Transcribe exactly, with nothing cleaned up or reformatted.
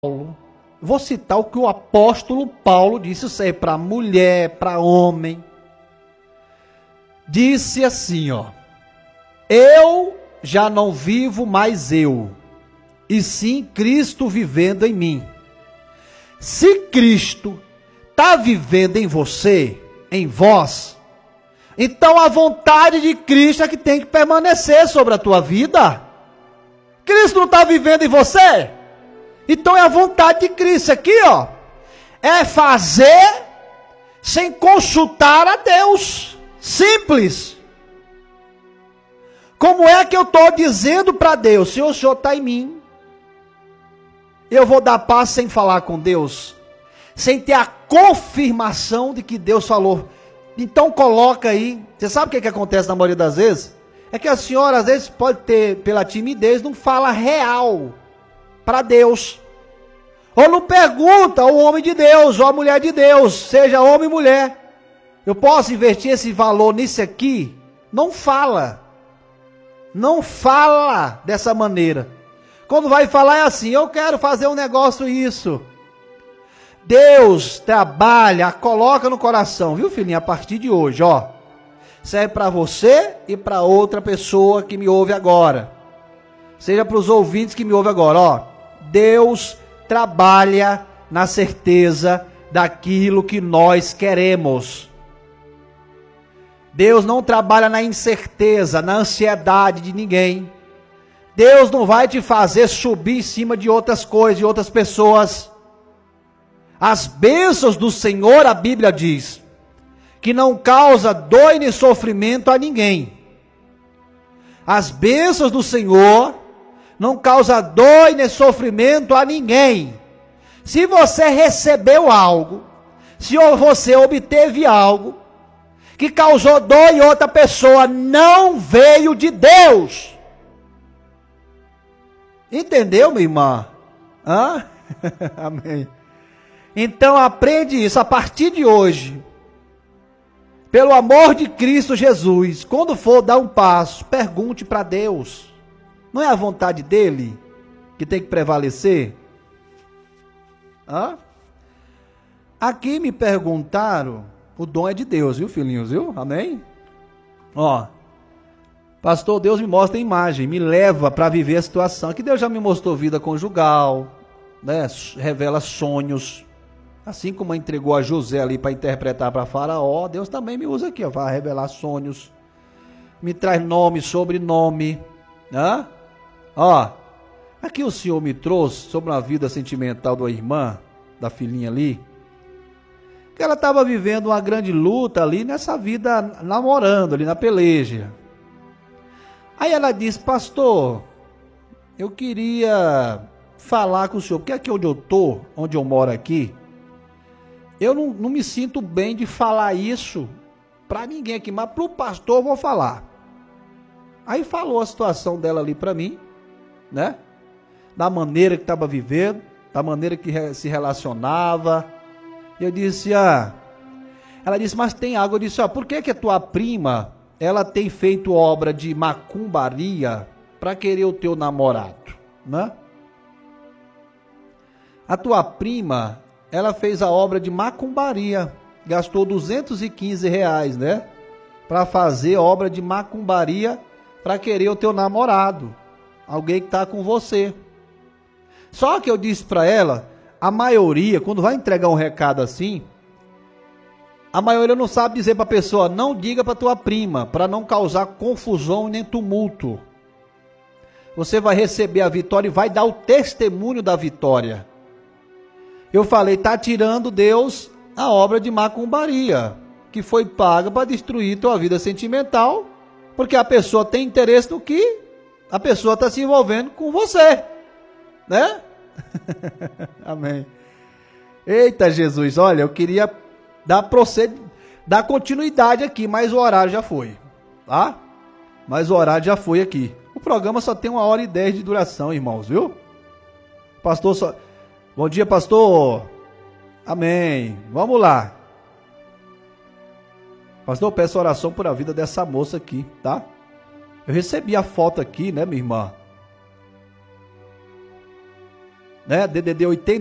Vou citar o que o apóstolo Paulo disse, isso aí para mulher, para homem. Disse assim, ó: eu já não vivo mais eu, e sim Cristo vivendo em mim. Se Cristo está vivendo em você, em vós, então a vontade de Cristo é que tem que permanecer sobre a tua vida. Cristo não está vivendo em você? Então é a vontade de Cristo. Aqui, ó, é fazer sem consultar a Deus. Simples. Como é que eu estou dizendo para Deus: se o Senhor está em mim, eu vou dar paz sem falar com Deus, sem ter a confirmação de que Deus falou? Então coloca aí. Você sabe o que, que acontece na maioria das vezes? É que a senhora às vezes pode ter, pela timidez, não fala real para Deus, ou não pergunta ao homem de Deus, ou à mulher de Deus, seja homem ou mulher: eu posso investir esse valor nisso aqui? Não fala, não fala dessa maneira. Quando vai falar é assim: eu quero fazer um negócio isso. Deus trabalha, coloca no coração, viu, filhinha? A partir de hoje, ó, serve para você e para outra pessoa que me ouve agora, seja para os ouvintes que me ouvem agora, ó. Deus trabalha na certeza daquilo que nós queremos. Deus não trabalha na incerteza, na ansiedade de ninguém. Deus não vai te fazer subir em cima de outras coisas, de outras pessoas. As bênçãos do Senhor, a Bíblia diz, que não causa dor nem sofrimento a ninguém. As bênçãos do Senhor não causa dor nem sofrimento a ninguém. Se você recebeu algo, se você obteve algo que causou dor em outra pessoa, não veio de Deus. Entendeu, minha irmã? Hã? Amém. Então aprende isso a partir de hoje. Pelo amor de Cristo Jesus, quando for dar um passo, pergunte para Deus. Não é a vontade dele que tem que prevalecer? Hã? Aqui me perguntaram, o dom é de Deus, viu, filhinhos, viu? Amém? Ó, pastor, Deus me mostra a imagem, me leva para viver a situação. Aqui Deus já me mostrou vida conjugal, né? Revela sonhos. Assim como entregou a José ali para interpretar para Faraó, Deus também me usa aqui, ó, para revelar sonhos. Me traz nome, sobrenome. Hã? Ó, aqui o Senhor me trouxe sobre uma vida sentimental da irmã, da filhinha ali, que ela estava vivendo uma grande luta ali nessa vida, namorando ali na peleja. Aí ela disse: pastor, eu queria falar com o senhor, porque aqui onde eu estou, onde eu moro aqui, eu não, não me sinto bem de falar isso para ninguém aqui, mas para o pastor eu vou falar. Aí falou a situação dela ali para mim, né? Da maneira que estava vivendo, da maneira que se relacionava. Eu disse: ah, ela disse, mas tem algo. Eu disse: ah, por que que a tua prima, ela tem feito obra de macumbaria para querer o teu namorado, né? A tua prima, ela fez a obra de macumbaria, gastou duzentos e quinze reais, né? Para fazer obra de macumbaria para querer o teu namorado, alguém que está com você. Só que eu disse para ela, a maioria, quando vai entregar um recado assim, a maioria não sabe dizer para a pessoa: não diga para tua prima, para não causar confusão nem tumulto. Você vai receber a vitória e vai dar o testemunho da vitória. Eu falei: está tirando Deus a obra de macumbaria, que foi paga para destruir tua vida sentimental, porque a pessoa tem interesse no que a pessoa está se envolvendo com você, né? Amém. Eita Jesus, olha, eu queria dar, proced... dar continuidade aqui, mas o horário já foi, tá? Mas o horário já foi aqui. O programa só tem uma hora e dez de duração, irmãos, viu? Pastor só... Bom dia, pastor. Amém. Vamos lá. Pastor, peço oração por a vida dessa moça aqui, tá? Eu recebi a foto aqui, né, minha irmã? né? D D D oitenta